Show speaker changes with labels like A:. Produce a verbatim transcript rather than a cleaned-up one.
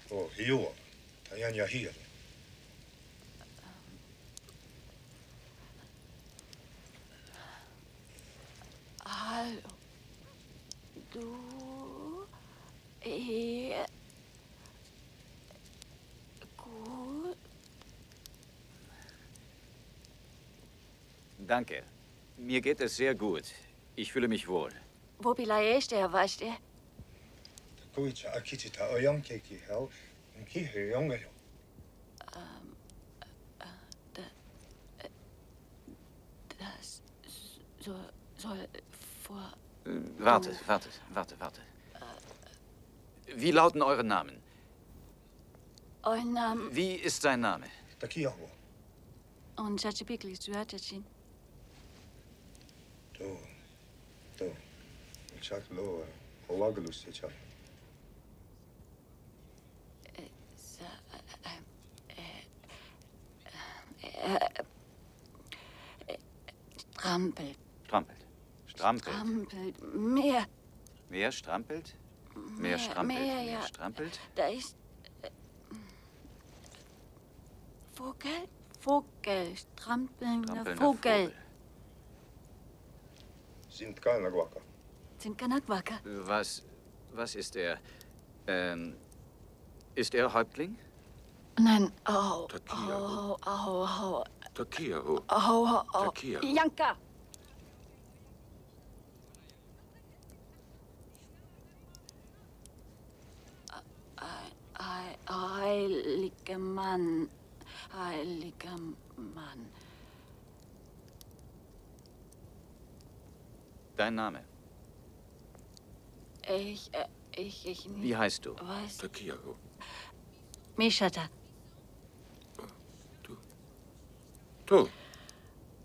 A: Oh, hier. Tanja hier.
B: Hallo. Du hier. Gut.
C: Danke. Mir geht es sehr gut. Ich fühle mich wohl.
B: Wo ist der, weißt du?
A: Kuitsa akitsi ta oyang keki hel. Ki he yongelo.
B: Ähm, das soll, soll vor...
C: Warte, warte, warte, warte. Wie lauten eure Namen?
B: Euer Name...
C: Wie ist sein Name?
A: Takiyahu.
B: Und Chachipikli, Suatachin.
A: Do. Do. Chak lo. Owagalus chak.
B: Strampelt.
C: Strampelt. Strampelt.
B: Strampelt. Mehr.
C: Mehr strampelt? Mehr strampelt.
B: Mehr,
C: Mehr
B: ja.
C: strampelt?
B: Da ist... Äh, Vogel? Vogel. Strampelnder
C: Strampelnder
B: Vogel.
C: Vogel.
A: Sind Kanagwaka.
B: Sind Kanagwaka.
C: Was... was ist er? Ähm... Ist er Häuptling?
B: Nein. Au.
D: Takiyahu.
B: Au, au, au.
D: Takiyahu.
B: Au, au, au.
D: Takiyahu.
B: Janka. Ein heiliger Mann. Heiliger Mann.
C: Dein Name?
B: Ich, äh, ich, ich...
C: Wie heißt du?
B: Weiß...
D: Takiyahu.
B: Mishata.
D: Du. Du.